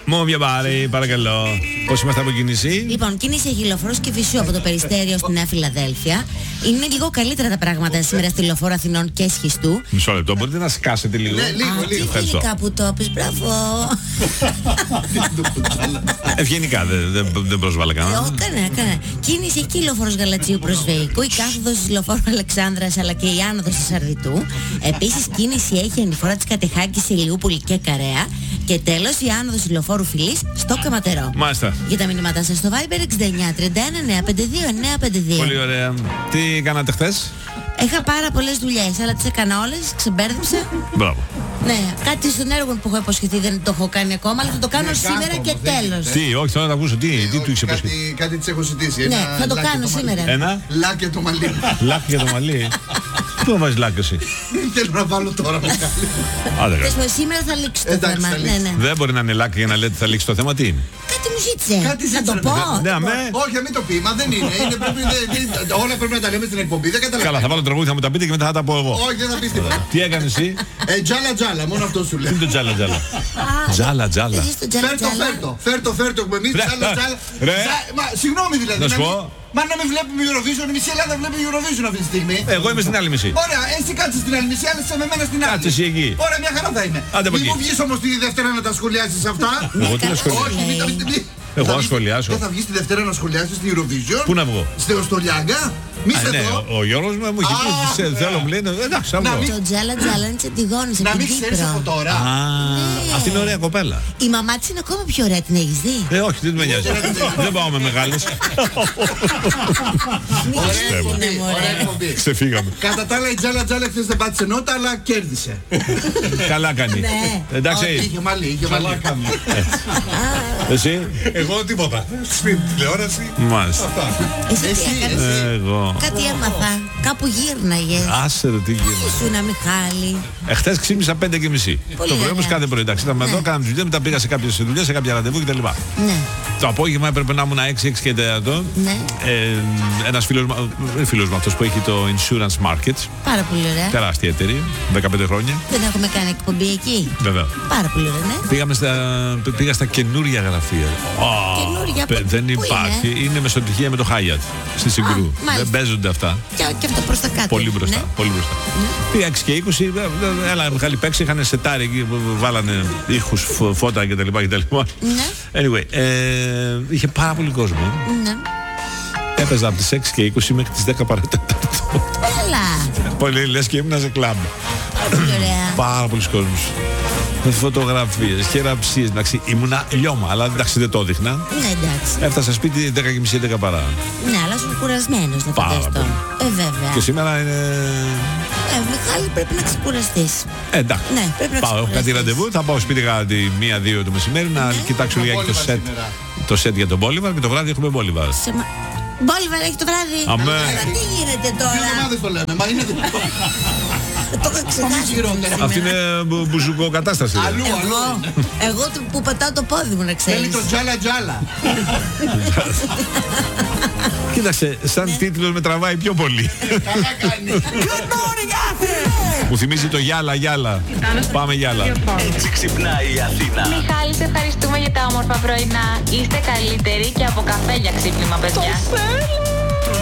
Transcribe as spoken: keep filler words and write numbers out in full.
Μου μια πάρη, παρακαλώ. Πώς είμαστε από κίνηση? Λοιπόν, κίνηση έχει λεωφορός και Φυσού από το Περιστέριο στη Νέα Φιλαδέλφια. Είναι λίγο καλύτερα τα πράγματα σήμερα στη λεωφόρο Αθηνών και Σχιστού. Μισό λεπτό, μπορείτε να σκάσετε λίγο? Ναι, λίγο, Α, λίγο. τι φιλικά που το πεις, μπράβο. Ευγενικά, δεν δε, δε προσβάλλα κανένα. Ω, κανένα, κανένα. Κίνηση έχει και η λεωφόρος Γαλατσίου προς Βεϊκό, η κάθοδος της λεωφόρου Αλεξάνδρας αλλά και η άνοδος της Αρδιτού. Επίσης, κίνηση έχει ανηφορά της Κατεχάκης, Ηλιούπολη και Καρέα. Και τέλος, η άνοδος της λεωφόρου Φιλής στο Καματερό. Μάλιστα. Για τα μηνύματά σας στο Viber εξήντα εννιά τριάντα ένα εννιακόσια πενήντα δύο εννιακόσια πενήντα δύο. Πολύ ωραία. Τι κάνατε χθες? Είχα πάρα πολλές δουλειές, αλλά τις έκανα όλες, ξεμπέρδεψα. Μπράβο. Ναι, κάτι στον έργο που έχω υποσχεθεί δεν το έχω κάνει ακόμα, αλλά θα το κάνω Ναι, σήμερα κάτω, και δεν τέλος. Τι, όχι, θέλω να τα ακούσω. Τι, τι του είχε υποσχεθεί? Κάτι, κάτι της έχω ζητήσει. Ναι, Ένα θα το λάκι κάνω μαλλί. σήμερα. Ένα Λάκι το μαλλί. λάκι για το μαλλί. Πού θα βάζεις λάκι εσύ? Θέλω να βάλω τώρα μεγάλη. Άντε, Πες καλά. μου, σήμερα θα λήξει το Εντάξει, θέμα. θα Ναι, λήξει. ναι. Δεν μπορεί να είναι λάκι για να λέτε θα λήξει το θέμα. Τι είναι? Κάτι μου ζήτησε. Κάτι Να ζήτησε, το ρε πω. παιδί. Ναι, αμέ. Όχι, μην το πει, μα δεν είναι. είναι πρέπει, δεν- δεν- όλα πρέπει να τα λέμε στην εκπομπή. Δεν καταλαβαίνω. Καλά, θα βάλω τραγούδι, θα μου τα πείτε και μετά θα τα πω εγώ. Όχι, δεν θα πει τίποτα. Τι έκανε εσύ? Ε, τζάλα τζάλα, μόνο αυτό σου Τι λέω. είναι το τζάλα τζάλα? Τζάλα τζάλα. Εσείς το τζάλα Φέρτο, τζάλα. φέρτο, φέρτο, φέρτο, έχουμε εμείς Ρε, τζάλα ρε, τζάλα. ρε. Τζα- Μα συγγνώμη δηλαδή. Να σου μην- πω. Μα να μην βλέπουμε Eurovision, η μισή Ελλάδα βλέπει Eurovision αυτή τη στιγμή. Εγώ είμαι στην άλλη μισή. Ωραία, εσύ κάτσε στην άλλη μισή, άλλες με μένα στην άλλη. Κάτσε εσύ εκεί. Ωραία, μια χαρά θα είναι. Άντε από Μην εκεί. μου βγεις όμως τη Δευτέρα να τα σχολιάσεις αυτά. Εγώ τι να σχολιάσω? Όχι, μην τα μην- μην- Εγώ θα να βγεις- σχολιάσω. Δεν θα βγεις τη Δευτέρα να σχολιάσεις την Eurovision. Πού να βγω? Στο στο Λιάγκα. Μη Α, σε ναι, δω. ο- ο Γιώργος μου μου έχει πει Α, σε- θέλω μου λέει εντάξει θα Να βγω. μην- Το τζάλα τζάλα είναι της Αντιγόνης, Να από μην την ξέρεις από Κύπρο. τώρα. Α, αυτή είναι ωραία κοπέλα. Η μαμά της είναι ακόμα πιο ωραία, την έχεις δει? Ε, όχι, δεν με νοιάζει. Δεν πάω με μεγάλες. Ωραία Πιστεύω. εκπομπή, Ναι, μωρέ. ωραία εκπομπή. Ξεφύγαμε. Κατά τα άλλα η τζάλα τζάλα χθες δεν πάτησε νότα αλλά κέρδισε. Καλά κάνει. Ναι. Όχι, Εντάξει, είχε μαλλί, είχε μαλλί. εσύ. Εγώ τίποτα. Στην τηλεόραση. Μάλιστα. Εσύ τι Εσύ, έκανες? Εγώ. Κάτι έμαθα. Κάπου γύρναγες. Άσε ρε τι γίνεται. Ήσουνα Μιχάλη. Εχθές ξύπνησα πέντε και μισή. Πολύ Το πρωί όμως ωραία. κάθε πρωί. Εντάξει, ήταν εδώ, κάναμε τη δουλειά, μετά πήγα σε κάποιες δουλειές, σε κάποια ραντεβού κτλ. Ναι, Το απόγευμα έπρεπε να ήμουν έξι έξι και τέταρτο. ναι. Ε, ένας φίλος, μου- ε, φίλος μου αυτός που έχει το Insurance Markets, Πάρα πολύ ωραία. τεράστια εταιρεία, δεκαπέντε χρόνια. Δεν έχουμε κάνει εκπομπή εκεί. Βέβαια. Πάρα πολύ ωραία, ναι. Πήγαμε στα, πήγα στα καινούρια γραφεία. Α, Καινούρια, παι- πού- δεν πού υπάρχει. Είναι, μεσοτυχία με το Hyatt στη Συγκρού. μάλιστα. Δεν παίζονται αυτά. Και, και αυτό προς τα κάτω. Πολύ μπροστά. Ναι. Πολύ μπροστά. Πήγα έξι και είκοσι, ε, ε, έλα Μιχάλη παίξει, είχαν σετάρει εκεί, βάλανε ήχους, φω- φώτα κτλ. Ναι. Anyway, ε, είχε πάρα πολύ κόσμο. Ναι. Έπαιζα από τις έξι και είκοσι μέχρι τις δέκα παρατέταρτο. Έλα. Πολύ λες και ήμουν σε κλαμπ. Πολύ ωραία. Πάρα πολλοί κόσμος. Με φωτογραφίες, χειραψίες, εντάξει, ήμουνα λιώμα, αλλά εντάξει δεν το έδειχνα. Ναι, εντάξει. Έφτασα σπίτι δέκα και μισή έντεκα παρά. Ναι, αλλά ήσουν κουρασμένος, θα Πάρα φανταστώ. πολύ. Ε, βέβαια. Και σήμερα είναι. Ε, Μιχάλη, πρέπει να ξεκουραστείς. Ε, εντάξει. Ναι, πρέπει να Πάω, έχω κάτι ξεκουραστείς. ραντεβού, θα πάω σπίτι κατά τη μία δύο το μεσημέρι να κοιτάξω λιγάκι το Μπόλιβαρ σετ. σήμερα. Το σετ για τον Μπόλιβαρ και το βράδυ έχουμε Μπόλιβαρ. Σε μα... Μπόλιβαρ έχει το βράδυ. Αμέ. Αλλά τι γίνεται Δύο τώρα. εβδομάδες το λέμε, μα είναι δικό. Το είχα ξεχάσει. χειρότερα. Αυτή είναι μπου- μπουζουκό κατάσταση. Αλλού, Εγώ, αλλού. εγώ του- που πατάω το πόδι μου να Θέλει ξέρεις. το τζάλα τζάλα. Κοίταξε, σαν τίτλος με τραβάει πιο πολύ. Καλά κάνει. Μου θυμίζει το Γιάλα Γιάλα. Πάμε Γιάλα. Έτσι ξυπνάει η Αθήνα. Μιχάλη, σε ευχαριστούμε για τα όμορφα πρωινά. Είστε καλύτεροι και από καφέ για ξύπνημα, παιδιά. Θέλω